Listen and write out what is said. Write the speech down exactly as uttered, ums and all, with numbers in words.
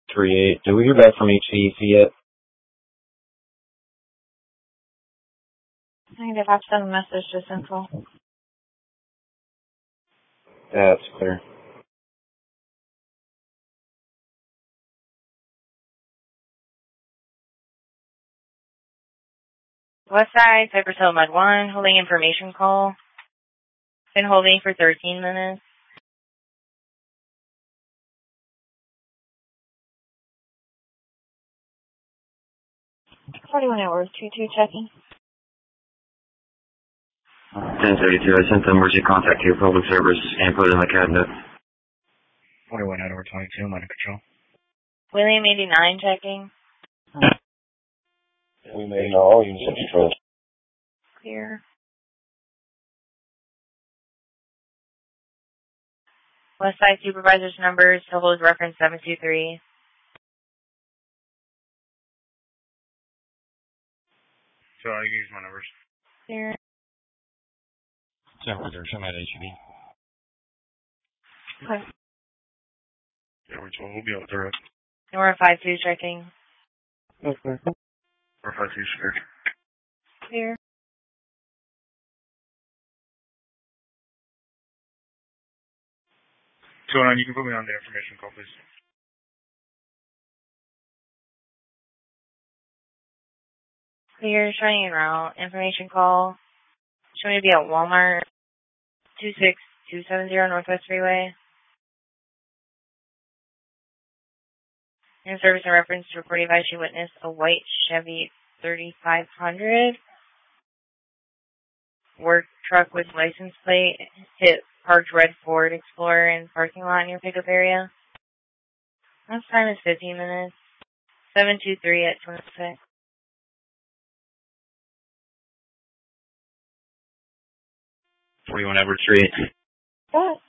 three eight. Did we hear back from H V E C yet? I think they've have sent a message to Central. That's clear. Westside, Cypress Hill Med one, holding information call. Been holding for thirteen minutes. forty-one hours, two two checking. ten thirty-two, I sent the emergency contact to your public service and put it in the cabinet. forty-one out over twenty-two, under control. William eighty-nine checking. We made no all units in control. Clear. Westside supervisor's numbers to hold reference seven two three. So I use my numbers. Clear. Supervisor, I'm at H E B. Okay. Yeah, we're told we'll be able to direct. And we're at five two checking. Okay. Or five two square. Clear. So on, you can put me on the information call, please. Clear, showing en route. Information call. Showing to be at Walmart, two six two seven zero Northwest Freeway. In service and reference to reporting advice, you witnessed a white Chevy thirty-five hundred. Work truck with license plate hit parked red Ford Explorer in parking lot in your pickup area. Last time is fifteen minutes. seven two three at twenty-six. forty-one Edward Street. What?